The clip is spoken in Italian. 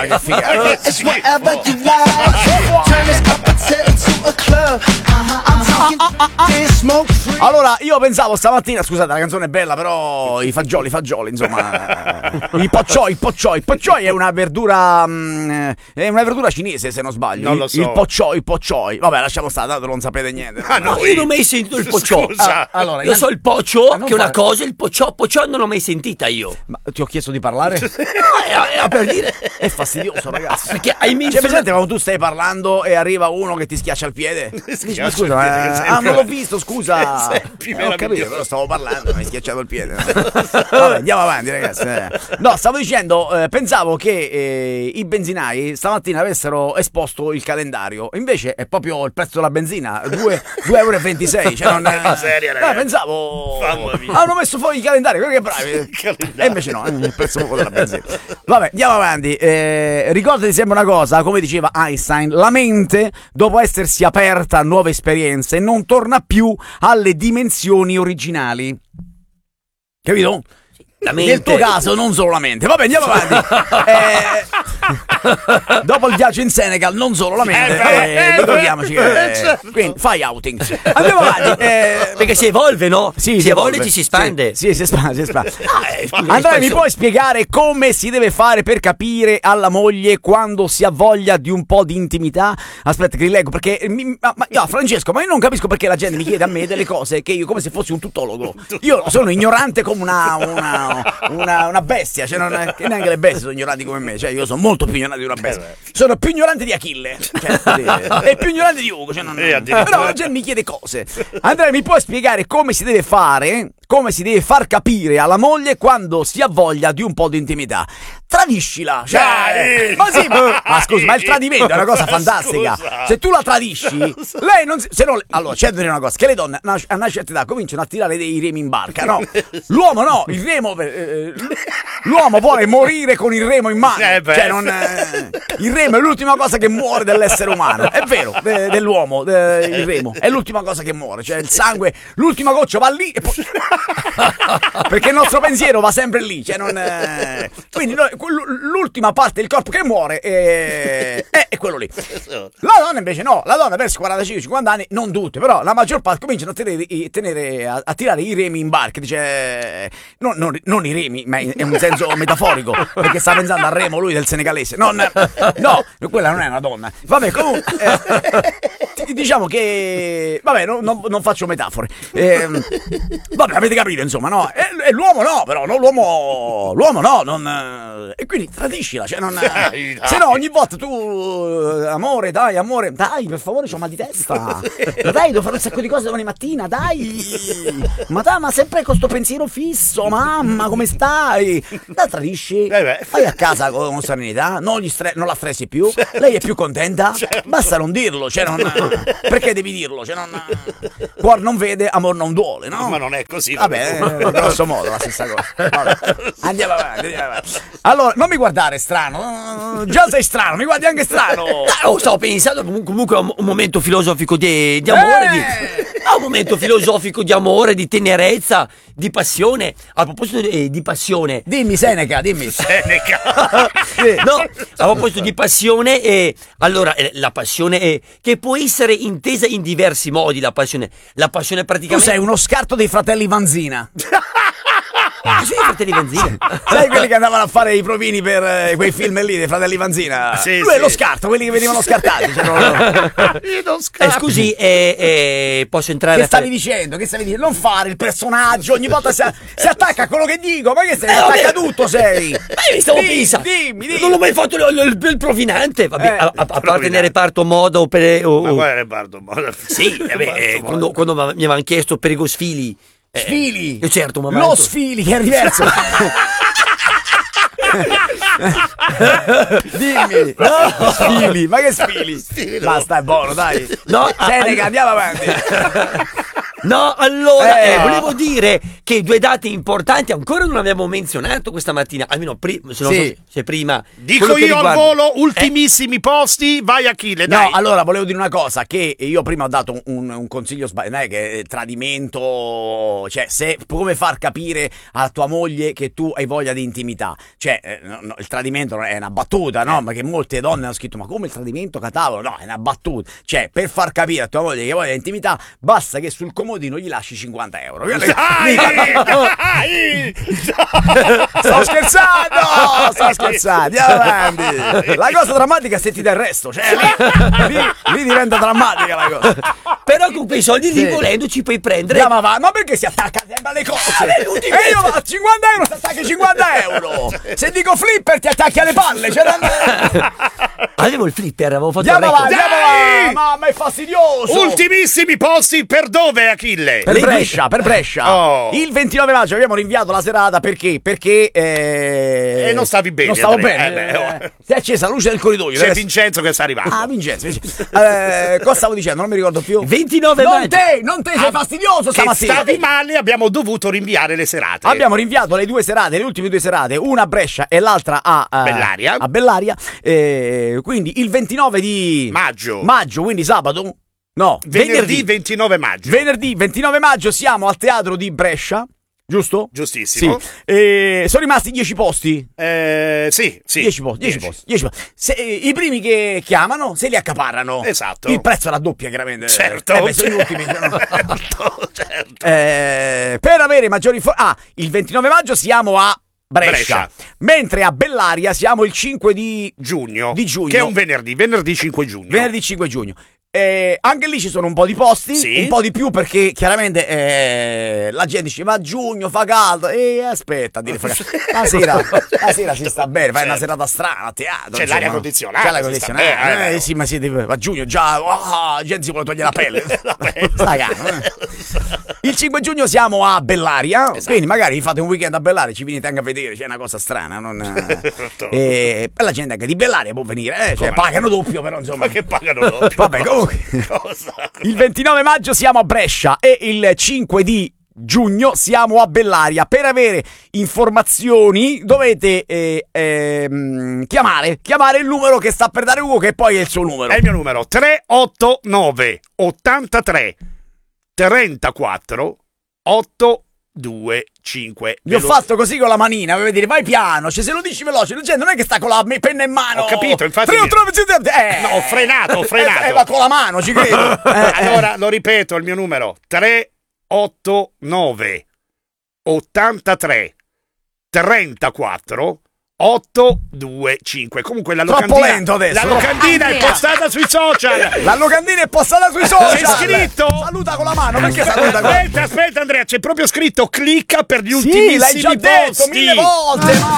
che figata. It's whatever you like. Turn this up into a club. I'm talking smoke free. Allora, io pensavo stamattina, scusate, la canzone è bella, però i fagioli, insomma. Il poccioi è una verdura cinese, se non sbaglio. Non lo so. Il poccioi. Vabbè, lasciamo stare, tanto non sapete niente. Io non ho mai sentito il pocciò. Scusa. Allora, Io so il poccio, non che è una fare- cosa, il pocciò non l'ho mai sentita io. Ma ti ho chiesto di parlare? Era per dire. È fastidioso, ragazzi. Perché hai messo. C'è presente quando tu stai parlando e arriva uno che ti schiaccia il piede? Dici, ma scusa, non l'ho visto, scusa. Ho capito, però stavo parlando, mi hai schiacciato il piede. Vabbè, andiamo avanti, ragazzi. No, stavo dicendo, pensavo che i benzinai stamattina avessero esposto il calendario. Invece è proprio il prezzo della benzina, 2,26 euro. Cioè non seria, ragazzi. Pensavo. Mamma mia. Hanno messo fuori il calendario, che bravi. E invece no, il prezzo proprio della benzina. Vabbè, andiamo avanti. Ricordati sempre una cosa, come diceva Einstein, la mente, dopo essersi aperta a nuove esperienze, non torna più alle dimensioni originali. Capito? La mente. Nel tuo caso non solo la mente. Vabbè, andiamo avanti. Dopo il viaggio in Senegal non solo la mente. Ricordiamoci che quindi fai outing. Andiamo avanti. Perché si evolve, no? Sì, si evolve e ci si espande. Sì, si espande. Scusa, Andrea, mi puoi spiegare come si deve fare per capire alla moglie quando si ha voglia di un po' di intimità? Aspetta che rileggo, perché Francesco, ma io non capisco perché la gente mi chiede a me delle cose che io, come se fossi un tutologo. Io sono ignorante come una bestia, cioè che neanche le bestie sono ignoranti come me, cioè io sono molto più ignorante di una bestia. Sono più ignorante di Achille, e più ignorante di Ugo, però la gente mi chiede cose. Andrea, mi puoi spiegare come si deve far capire alla moglie quando si ha voglia di un po' di intimità? Tradiscila, cioè, ma scusa, ma il tradimento è una cosa fantastica. Se tu la tradisci, lei non se non, allora c'è da dire una cosa, che le donne a una certa età cominciano a tirare dei remi in barca, no? L'uomo no, il remo l'uomo vuole morire con il remo in mano, cioè il remo è l'ultima cosa che muore dell'essere umano, è vero, dell'uomo, il remo è l'ultima cosa che muore, cioè il sangue, l'ultima goccia va lì e poi perché il nostro pensiero va sempre lì, cioè quindi l'ultima parte del corpo che muore è quello lì. La donna invece no, la donna verso 45-50 anni, non tutte, però la maggior parte cominciano a tirare i remi in barca, dice non i remi, ma è un senso metaforico, perché sta pensando al remo lui del senegalese, no, quella non è una donna. Vabbè, comunque diciamo che vabbè, non faccio metafore, vabbè, avete capito, insomma, no? E l'uomo no, però l'uomo no, non e quindi tradiscila, cioè se no ogni volta tu amore, dai, per favore, c'ho mal di testa, dai, devo fare un sacco di cose domani mattina, dai, ma sempre con sto pensiero fisso, mamma, come stai? La tradisci, vai a casa con serenità, non la stressi più, lei è più contenta, basta non dirlo, cioè perché devi dirlo, cioè cuor non vede, amor non duole, no? Ma non è così. Vabbè, grosso modo la stessa cosa. Vabbè. Andiamo avanti. Allora, non mi guardare strano, già sei strano, mi guardi anche strano. Stavo pensando comunque a un momento filosofico di amore, un momento filosofico di amore, di tenerezza, di passione. A proposito di passione, dimmi Seneca. No, a proposito di passione, allora la passione è che può essere intesa in diversi modi. La passione praticamente. Tu sei uno scarto dei fratelli Vanzina. Sì, fratelli Vanzina. Sai quelli che andavano a fare i provini per quei film lì dei fratelli Vanzina? Sì, lui è lo scarto, quelli che venivano scartati. Scusi, posso entrare? Che stavi dicendo? Non fare il personaggio, ogni volta si attacca a quello che dico, ma che sei? Attacca tutto sei. Ma io mi stavo pensando. Dimmi. Non ho mai fatto il provinante. Vabbè, a parte nel reparto moda Ma quale reparto moda? Sì, quando mi avevano chiesto per i Sfili. Sfili? Certo, ma lo Sfili, che è diverso. Dimmi. No, Sfili, ma che Sfili? Basta, è buono, dai. No, Seneca, andiamo avanti. No, allora, volevo dire che 2 date importanti ancora non abbiamo menzionato questa mattina, almeno se non so se prima. Dico io al volo, ultimissimi posti, vai Achille, dai. No, allora volevo dire una cosa, che io prima ho dato un consiglio sbagliato, non è che tradimento, cioè come far capire a tua moglie che tu hai voglia di intimità, cioè il tradimento è una battuta, no? Ma che molte donne hanno scritto, ma come il tradimento, catavolo? No, è una battuta, cioè per far capire a tua moglie che hai voglia di intimità basta che sul comodino gli lasci 50 euro. Sto scherzando, andiamo avanti. La cosa drammatica è se ti dà il resto, cioè lì diventa drammatica la cosa. Però con quei soldi lì volendo ci puoi prendere. Andiamo avanti, ma perché si attacca sempre alle cose? E io a 50 euro ti attacchi 50 euro. Se dico flipper ti attacchi alle palle, cioè avevo il flipper, avevo fatto andiamo avanti, ma è fastidioso. Ultimissimi posti per dove, Achille? Per Brescia. Oh. Il 29 maggio abbiamo rinviato la serata perché non stavi bene. Non stavo Andrea. bene. Si è accesa la luce del corridoio. C'è Vincenzo che sta arrivando. Ah, Vincenzo. Cosa stavo dicendo? Non mi ricordo più. 29 maggio. Non te sei fastidioso Che stamattina. stavi male, abbiamo dovuto rinviare le serate. Abbiamo rinviato le ultime 2 serate, una a Brescia e l'altra a Bellaria. Quindi il 29 di maggio, quindi sabato. No, venerdì 29 maggio. Venerdì 29 maggio siamo al teatro di Brescia, giusto? Giustissimo. Sì. Sono rimasti 10 posti? Sì. 10 posti. I primi che chiamano se li accaparrano. Esatto. Il prezzo raddoppia, chiaramente. Certo. Sono gli ultimi. Certo. Per avere maggiori il 29 maggio siamo a Brescia. Mentre a Bellaria siamo il 5 di giugno. Che è un venerdì 5 giugno. Venerdì 5 giugno. Anche lì ci sono un po' di posti, un po' di più perché chiaramente la gente dice va a giugno, fa caldo e aspetta, la sera si sta bene, fai una serata strana a teatro, c'è l'aria condizionata, sì, ma a giugno già la gente si vuole togliere la pelle. Il 5 giugno siamo a Bellaria, quindi magari vi fate un weekend a Bellaria, ci venite anche a vedere, c'è una cosa strana, e la gente anche di Bellaria può venire, cioè pagano doppio, però insomma. Ma che pagano doppio? Vabbè, comunque. Il 29 maggio siamo a Brescia e il 5 di giugno siamo a Bellaria. Per avere informazioni dovete chiamare il numero che sta per dare Ugo, che poi è il suo numero. È il mio numero 389 83 34 825. Vi ho fatto così con la manina, vuoi dire vai piano, cioè se lo dici veloce, la gente non è che sta con la penna in mano. Ho capito, infatti. No, ho frenato. Va con la mano, ci credo. Allora, lo ripeto, il mio numero 389 83 34 825. Comunque la locandina è postata sui social. La locandina è postata sui social. C'è scritto saluta con la mano. Perché saluta con la mano? Aspetta Andrea, c'è proprio scritto clicca per gli ultimissimi l'hai già detto posti. 1000 volte.